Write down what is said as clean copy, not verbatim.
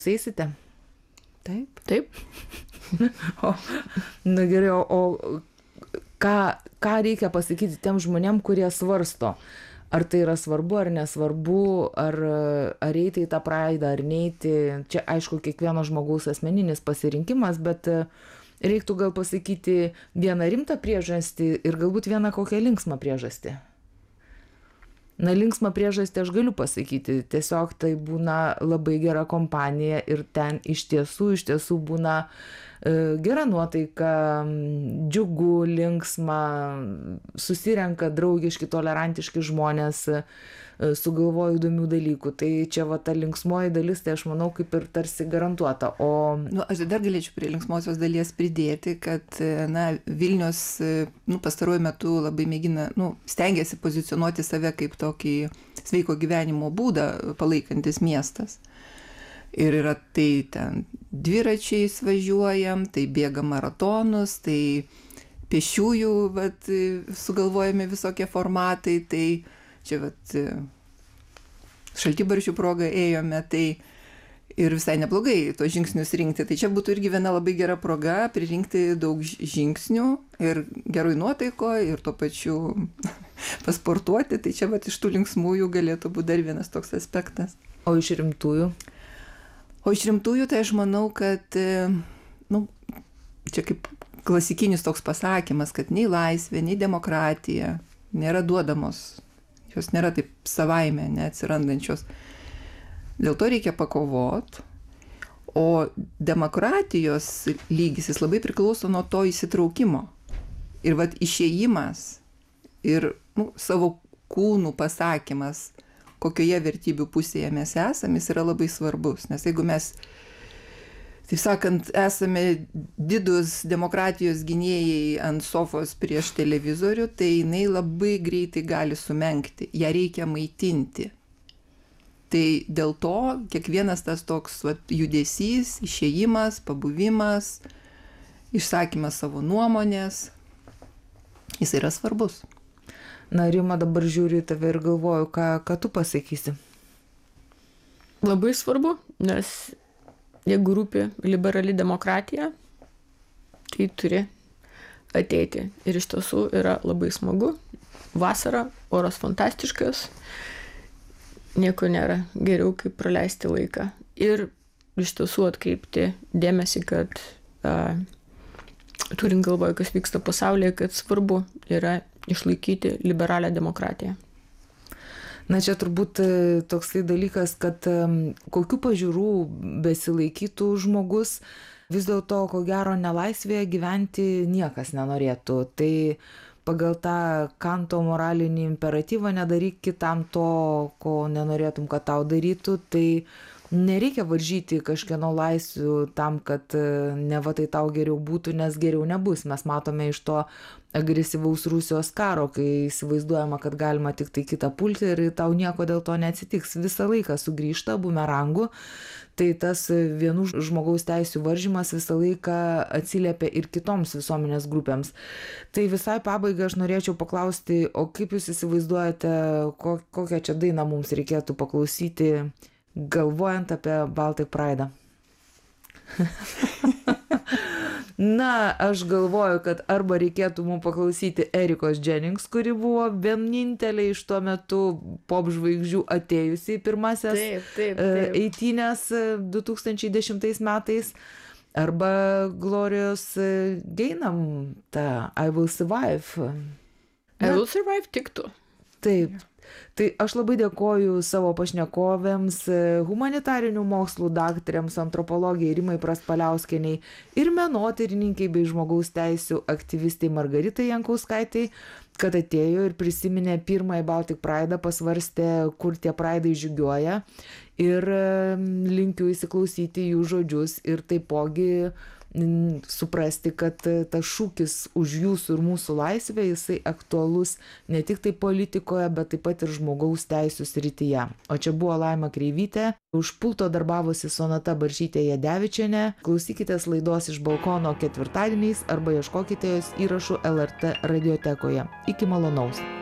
Eisite? Taip, taip. Na gerai, ką reikia pasakyti tiem žmonėm, kurie svarsto, ar tai yra svarbu ar nesvarbu, ar eiti į tą praidą, ar neiti. Čia aišku, kiekvieno žmogaus asmeninis pasirinkimas, bet reiktų gal pasakyti vieną rimtą priežastį ir galbūt vieną kokią linksmą priežastį. Na, linksmą priežastį aš galiu pasakyti, tiesiog tai būna labai gera kompanija ir ten iš tiesų būna gera nuotaika, džiugu, linksma, susirenka draugiški, tolerantiški žmonės, sugalvoja įdomių dalykų. Tai čia va ta linksmoji dalis, tai aš manau, kaip ir tarsi garantuota. Aš dar galėčiau prie linksmosios dalies pridėti, kad Vilnius pastaruoju metu labai stengiasi pozicionuoti save kaip tokį sveiko gyvenimo būdą palaikantis miestas. Ir yra tai ten dviračiais važiuojam, tai bėga maratonus, tai pėsčiųjų sugalvojami visokie formatai, tai čia šaltibarščių proga ėjome, tai ir visai neblogai tos žingsnius rinkti. Tai čia būtų irgi viena labai gera proga pririnkti daug žingsnių ir geroj nuotaikoje ir tuo pačiu pasportuoti. Tai čia iš tų linksmųjų galėtų būti dar vienas toks aspektas. O iš rimtųjų? O iš rimtųjų tai aš manau, kad čia kaip klasikinis toks pasakymas, kad nei laisvė, nei demokratija nėra duodamos. Jos nėra taip savaime neatsirandančios. Dėl to reikia pakovot. O demokratijos lygis jis labai priklauso nuo to įsitraukimo. Ir išėjimas ir savo kūnų pasakymas, kokioje vertybių pusėje mes esame, jis yra labai svarbus. Nes jeigu mes, taip sakant, esame didūs demokratijos gynėjai ant sofos prieš televizorių, tai jinai labai greitai gali sumenkti. Ją reikia maitinti. Tai dėl to kiekvienas tas toks judesys, išėjimas, pabuvimas, išsakymas savo nuomonės, jis yra svarbus. Na, Rima, dabar žiūriu į tave ir galvoju, ką tu pasakysi. Labai svarbu, nes jeigu rūpi liberali demokratija, tai turi ateiti. Ir iš tiesų yra labai smagu. Vasara, oras fantastiškas, nieko nėra geriau, kaip praleisti laiką. Ir iš tiesų atkreipti dėmesį, kad turint galvoje, kas vyksta pasaulyje, kad svarbu yra išlaikyti liberalią demokratiją. Na, čia turbūt toksai dalykas, kad kokių pažiūrų besilaikytų žmogus, vis dėlto, ko gero, nelaisvėje gyventi niekas nenorėtų. Tai pagal tą Kanto moralinį imperatyvą nedaryk kitam to, ko nenorėtum, kad tau darytų, tai nereikia varžyti kažkieno laisvių tam, kad neva tai tau geriau būtų, nes geriau nebus. Mes matome iš to agresyvaus Rusijos karo, kai įsivaizduojama, kad galima tik tai kitą pulti ir tau nieko dėl to neatsitiks. Visą laiką sugrįžta bumerangu. Tai tas vienų žmogaus teisių varžymas visą laiką atsiliepia ir kitoms visuomenės grupėms. Tai visai pabaigai aš norėčiau paklausti, o kaip jūs įsivaizduojate, kokią čia dainą mums reikėtų paklausyti, galvojant apie Baltic Pride'ą? Na, aš galvoju, kad arba reikėtų mums paklausyti Erikos Jennings, kuri buvo vienintelė iš tuo metu pop žvaigždžių atėjusi į pirmasias eitynės 2010 metais, arba Glorijos Gaynam tą I Will Survive. I Will Survive tiktų. Taip. Tai aš labai dėkoju savo pašnekovėms, humanitarinių mokslų daktarėms, antropologijai Rimai Praspaliauskienei ir menotyrininkai bei žmogaus teisių aktyvistai Margaritai Jankauskaitei, kad atėjo ir prisiminė pirmąjį Baltic Pride'ą, pasvarstė, kur tie Pride'ai žygiuoja, ir linkiu įsiklausyti jų žodžius ir taipogi suprasti, kad tas šūkis už jūsų ir mūsų laisvę, jisai aktualus ne tik tai politikoje, bet taip pat ir žmogaus teisių srityje. O čia buvo Laima Kreivytė, už pulto darbavosi Sonata Baršytė-Jadevičienė. Klausykitės laidos Iš balkono ketvirtadieniais arba ieškokite jos įrašų LRT radiotekoje. Iki malonaus.